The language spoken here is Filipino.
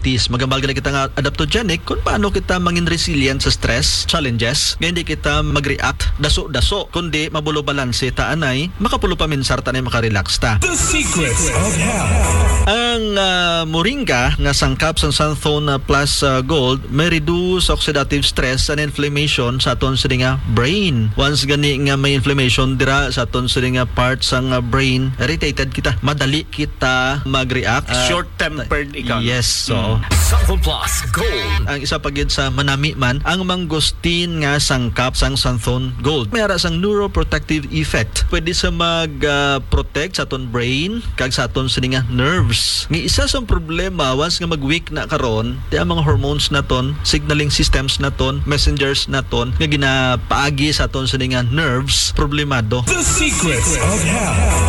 activities. Magambal na kita nga adaptogenic kung paano kita mangin resilient sa stress, challenges, nga hindi kita mag-react daso-daso, kundi mabulo balanse ta anay, makapulo pa minsar ta anay makarelax ta. The secrets of health. Ang moringa nga sangkap sa xanthone plus gold may reduce oxidative stress and inflammation sa aton sa nga brain. Once gani nga may inflammation dira sa aton sa nga parts sang brain, irritated kita, madali kita mag-react. Short-tempered ikaw. Yes, so Xanthone Plus Gold. ang isa pa gyud sa manami man ang mangosteen nga sangkap sang xanthone gold. Mayara sang neuroprotective effect. Pwede sa mag-protect sa aton brain kag sa aton sa nga nerves. Nga isa sa problema once nga mag-weak na karon, di ang mga hormones naton, signaling systems naton, messengers naton nga ginapaagi sa aton sa nga nerves, problemado. The secrets of health.